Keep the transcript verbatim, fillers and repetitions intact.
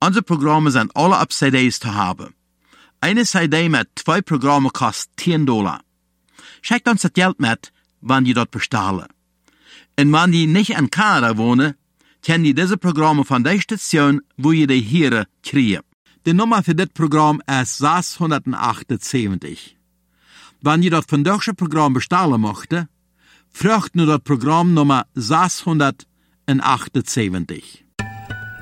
Unsere Programme sind alle auf C Ds zu haben. Eine C D mit zwei Programmen kostet zehn Dollar. Schickt uns das Geld mit, wenn die dort bestellen. Und wenn die nicht in Kanada wohnen, können die diese Programme von der Station, wo ihr die hier kriegen. Die Nummer für das Programm ist sechshundertachtundsiebzig. Wenn ihr das von deutschen Programm bestellen möchtet, fragt nur das Programm Nummer sechshundertachtundsiebzig.